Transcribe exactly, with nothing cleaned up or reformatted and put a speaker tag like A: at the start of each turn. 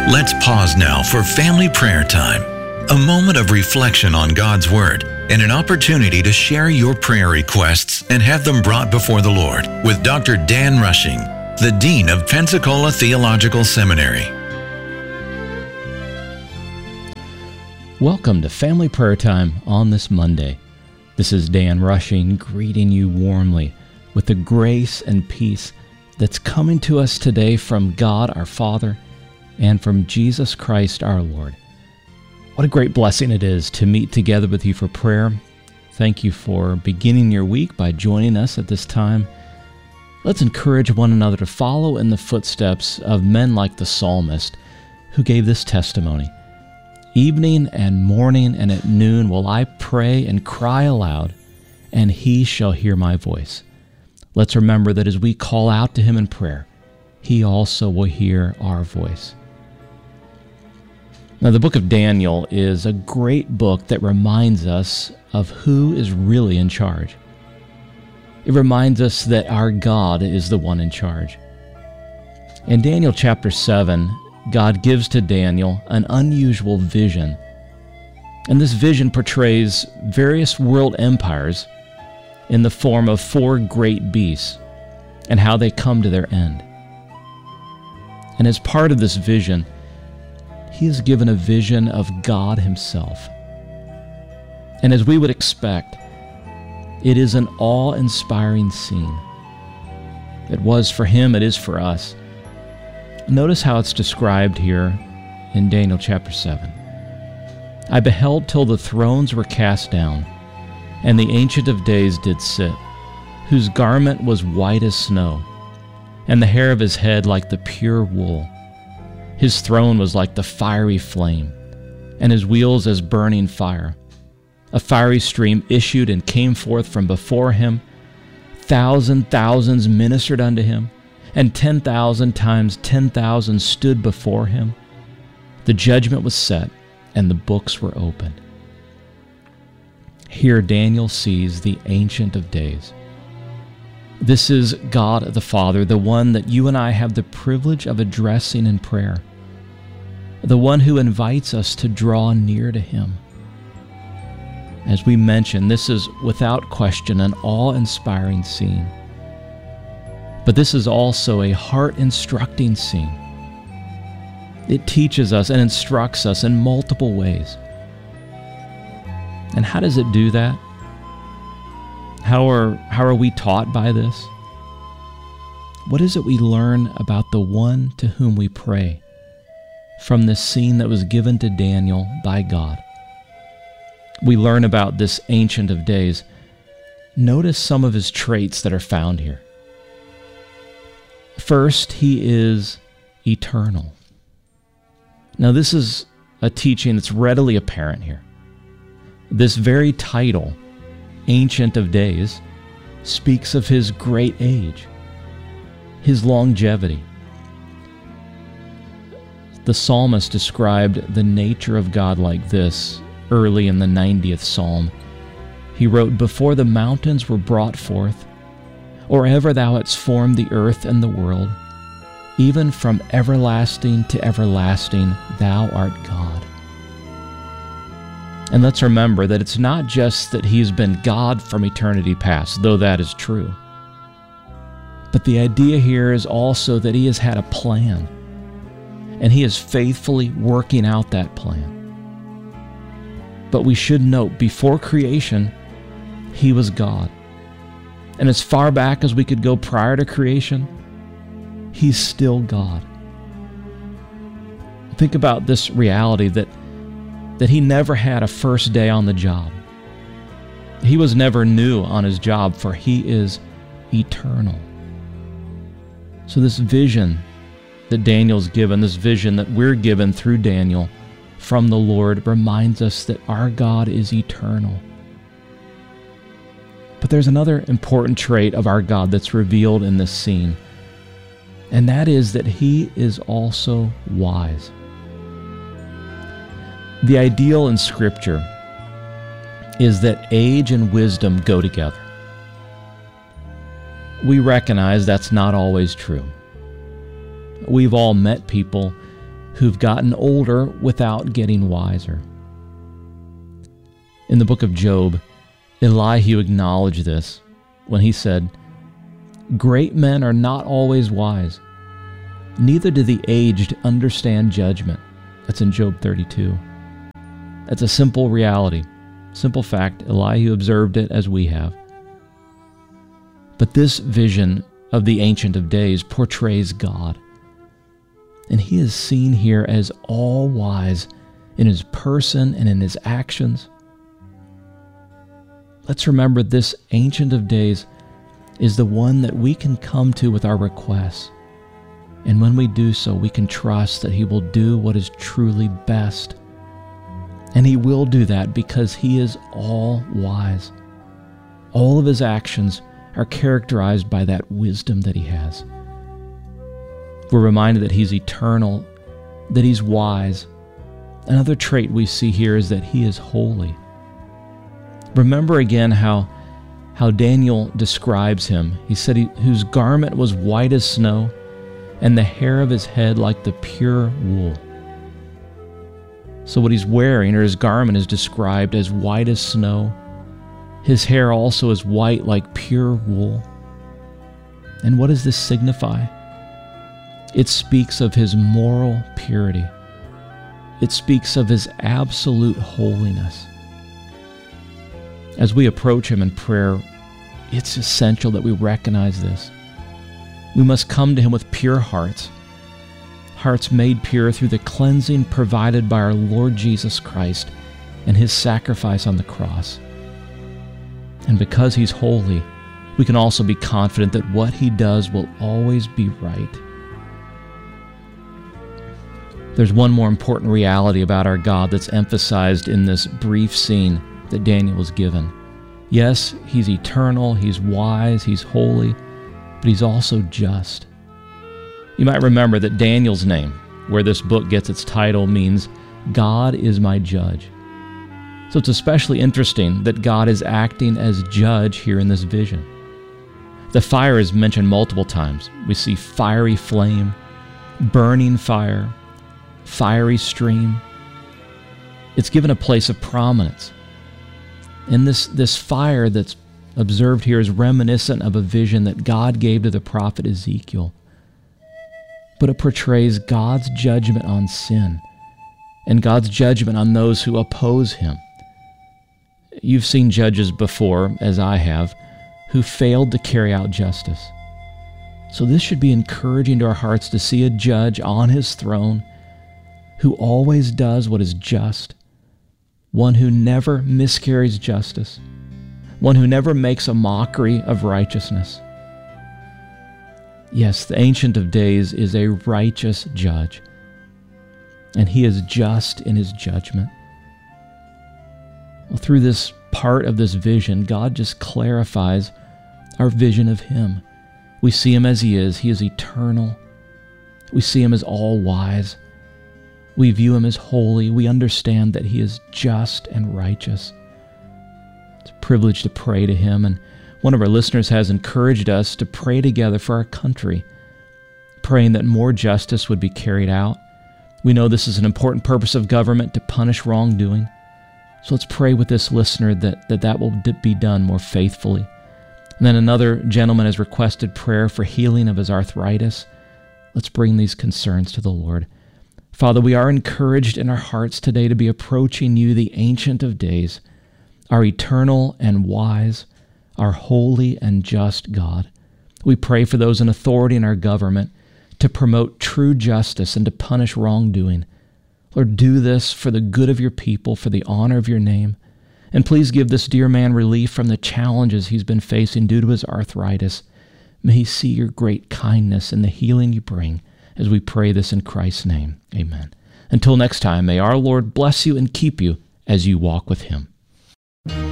A: Let's pause now for family prayer time, a moment of reflection on God's Word and an opportunity to share your prayer requests and have them brought before the Lord with Doctor Dan Rushing, the Dean of Pensacola Theological Seminary.
B: Welcome to Family Prayer Time on this Monday. This is Dan Rushing greeting you warmly with the grace and peace that's coming to us today from God our Father and from Jesus Christ our Lord. What a great blessing it is to meet together with you for prayer. Thank you for beginning your week by joining us at this time. Let's encourage one another to follow in the footsteps of men like the psalmist who gave this testimony. Evening and morning and at noon will I pray and cry aloud, and he shall hear my voice. Let's remember that as we call out to him in prayer, he also will hear our voice. Now, the book of Daniel is a great book that reminds us of who is really in charge. It reminds us that our God is the one in charge. In Daniel chapter seven, God gives to Daniel an unusual vision. And this vision portrays various world empires in the form of four great beasts and how they come to their end. And as part of this vision, he is given a vision of God himself. And as we would expect, it is an awe-inspiring scene. It was for him, it is for us. Notice how it's described here in Daniel chapter seven. I beheld till the thrones were cast down, and the Ancient of Days did sit, whose garment was white as snow, and the hair of his head like the pure wool. His throne was like the fiery flame, and his wheels as burning fire. A fiery stream issued and came forth from before him. Thousand thousands ministered unto him, and ten thousand times ten thousand stood before him. The judgment was set, and the books were opened. Here Daniel sees the Ancient of Days. This is God the Father, the one that you and I have the privilege of addressing in prayer, the one who invites us to draw near to him. As we mentioned, this is without question an awe-inspiring scene. But this is also a heart-instructing scene. It teaches us and instructs us in multiple ways. And how does it do that? How are, how are we taught by this? What is it we learn about the one to whom we pray from this scene that was given to Daniel by God? We learn about this Ancient of Days. Notice some of his traits that are found here. First, he is eternal. Now, this is a teaching that's readily apparent here. This very title, Ancient of Days, speaks of his great age, his longevity. The psalmist described the nature of God like this early in the ninetieth Psalm. He wrote, "Before the mountains were brought forth, or ever thou hadst formed the earth and the world, even from everlasting to everlasting, thou art God." And let's remember that it's not just that he's been God from eternity past, though that is true. But the idea here is also that he has had a plan, and he is faithfully working out that plan. But we should note, before creation, he was God. And as far back as we could go prior to creation, he's still God. Think about this reality that, that he never had a first day on the job. He was never new on his job, for he is eternal. So this vision that Daniel's given, this vision that we're given through Daniel from the Lord, reminds us that our God is eternal. But there's another important trait of our God that's revealed in this scene, and that is that he is also wise. The ideal in Scripture is that age and wisdom go together. We recognize that's not always true. We've all met people who've gotten older without getting wiser. In the book of Job, Elihu acknowledged this when he said, "Great men are not always wise, neither do the aged understand judgment." That's in Job thirty-two. That's a simple reality, simple fact. Elihu observed it as we have. But this vision of the Ancient of Days portrays God. And he is seen here as all-wise in his person and in his actions. Let's remember this Ancient of Days is the one that we can come to with our requests. And when we do so, we can trust that he will do what is truly best. And he will do that because he is all-wise. All of his actions are characterized by that wisdom that he has. We're reminded that he's eternal, that he's wise. Another trait we see here is that he is holy. Remember again how, how Daniel describes him. He said, he, whose garment was white as snow, and the hair of his head like the pure wool. So what he's wearing, or his garment, is described as white as snow. His hair also is white like pure wool. And what does this signify? It speaks of his moral purity. It speaks of his absolute holiness. As we approach him in prayer, it's essential that we recognize this. We must come to him with pure hearts, hearts made pure through the cleansing provided by our Lord Jesus Christ and his sacrifice on the cross. And because he's holy, we can also be confident that what he does will always be right. There's one more important reality about our God that's emphasized in this brief scene that Daniel was given. Yes, he's eternal, he's wise, he's holy, but he's also just. You might remember that Daniel's name, where this book gets its title, means God is my judge. So it's especially interesting that God is acting as judge here in this vision. The fire is mentioned multiple times. We see fiery flame, burning fire, fiery stream. It's given a place of prominence. And this, this fire that's observed here is reminiscent of a vision that God gave to the prophet Ezekiel. But it portrays God's judgment on sin and God's judgment on those who oppose him. You've seen judges before, as I have, who failed to carry out justice. So this should be encouraging to our hearts to see a judge on his throne who always does what is just, one who never miscarries justice, one who never makes a mockery of righteousness. Yes, the Ancient of Days is a righteous judge, and he is just in his judgment. Well, through this part of this vision, God just clarifies our vision of him. We see him as he is. He is eternal. We see him as all-wise. We view him as holy. We understand that he is just and righteous. It's a privilege to pray to him, and one of our listeners has encouraged us to pray together for our country, praying that more justice would be carried out. We know this is an important purpose of government, to punish wrongdoing. So let's pray with this listener that that, that will be done more faithfully. And then another gentleman has requested prayer for healing of his arthritis. Let's bring these concerns to the Lord. Father, we are encouraged in our hearts today to be approaching you, the Ancient of Days, our eternal and wise, our holy and just God. We pray for those in authority in our government to promote true justice and to punish wrongdoing. Lord, do this for the good of your people, for the honor of your name. And please give this dear man relief from the challenges he's been facing due to his arthritis. May he see your great kindness and the healing you bring, as we pray this in Christ's name. Amen. Until next time, may our Lord bless you and keep you as you walk with him.